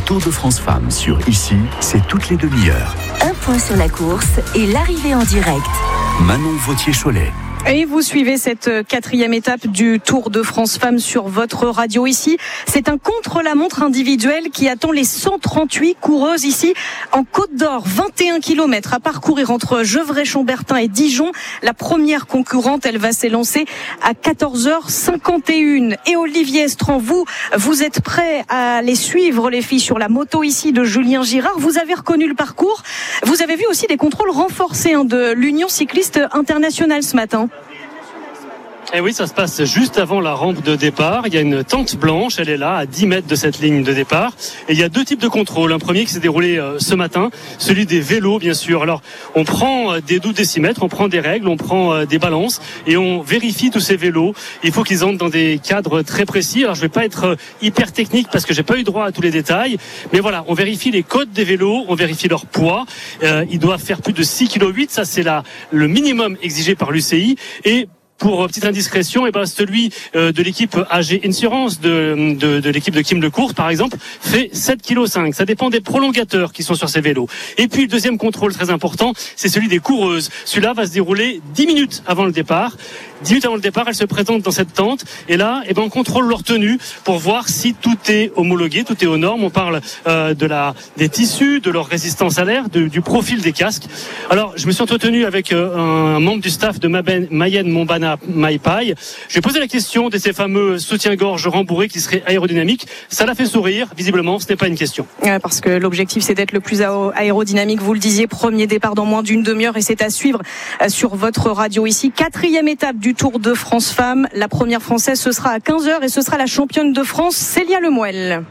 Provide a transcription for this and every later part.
Tour de France Femmes sur Ici, c'est toutes les demi-heures. Un point sur la course et l'arrivée en direct. Manon Vautier-Cholet. Et vous suivez cette 4e étape du Tour de France Femmes sur votre radio ici. C'est un contre-la-montre individuel qui attend les 138 coureuses ici en Côte d'Or. 21 km à parcourir entre Gevrey-Chambertin et Dijon. La première concurrente, elle va s'élancer à 14h51. Et Olivier Estran, vous êtes prêts à les suivre, les filles, sur la moto ici de Julien Girard. Vous avez reconnu le parcours. Vous avez vu aussi des contrôles renforcés de l'Union cycliste internationale ce matin. Et oui, ça se passe juste avant la rampe de départ. Il y a une tente blanche, elle est là, à 10 mètres de cette ligne de départ. Et il y a deux types de contrôles. Un premier qui s'est déroulé ce matin, celui des vélos, bien sûr. Alors, on prend des 12 décimètres, on prend des règles, on prend des balances et on vérifie tous ces vélos. Il faut qu'ils entrent dans des cadres très précis. Alors, je vais pas être hyper technique parce que j'ai pas eu droit à tous les détails. Mais voilà, on vérifie les codes des vélos, on vérifie leur poids. Ils doivent faire plus de 6,8 kg. Ça, c'est le minimum exigé par l'UCI. Et pour petite indiscrétion, celui de l'équipe AG Insurance de l'équipe de Kim Lecourt, par exemple, fait 7,5 kg. Ça dépend des prolongateurs qui sont sur ces vélos. Et puis le deuxième contrôle très important, c'est celui des coureuses. Celui-là va se dérouler 10 minutes avant le départ. 10 minutes avant le départ, elles se présentent dans cette tente. Et là, on contrôle leur tenue pour voir si tout est homologué, tout est aux normes. On parle des tissus, de leur résistance à l'air, du profil des casques. Alors, je me suis entretenu avec un membre du staff de Mayenne Montbana Maipai. Je lui ai posé la question de ces fameux soutiens-gorge rembourrés qui seraient aérodynamiques. Ça l'a fait sourire. Visiblement, ce n'est pas une question. Parce que l'objectif, c'est d'être le plus aérodynamique. Vous le disiez, premier départ dans moins d'une demi-heure et c'est à suivre sur votre radio ici. 4e étape du Tour de France Femmes. La première française, ce sera à 15h et ce sera la championne de France, Célia Lemuel.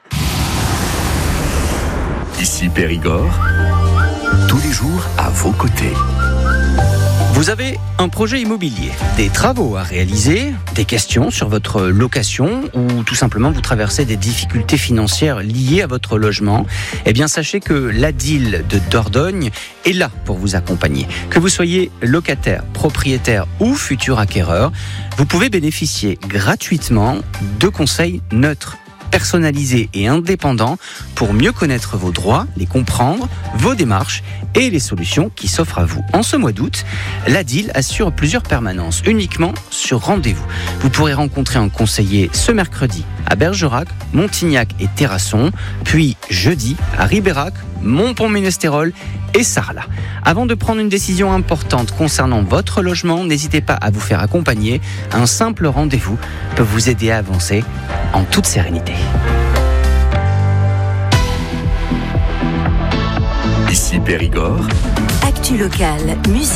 Ici Périgord, tous les jours à vos côtés. Vous avez un projet immobilier, des travaux à réaliser, des questions sur votre location ou tout simplement vous traversez des difficultés financières liées à votre logement, eh bien sachez que l'ADIL de Dordogne est là pour vous accompagner. Que vous soyez locataire, propriétaire ou futur acquéreur, vous pouvez bénéficier gratuitement de conseils neutres, personnalisés et indépendants pour mieux connaître vos droits, les comprendre, vos démarches et les solutions qui s'offrent à vous. En ce mois d'août, l'ADIL assure plusieurs permanences uniquement sur rendez-vous. Vous pourrez rencontrer un conseiller ce mercredi à Bergerac, Montignac et Terrasson, puis jeudi à Ribérac, Montpont-Ménestérol et Sarlat. Avant de prendre une décision importante concernant votre logement, n'hésitez pas à vous faire accompagner. Un simple rendez-vous peut vous aider à avancer en toute sérénité. Ici Périgord. Actu locale, musique.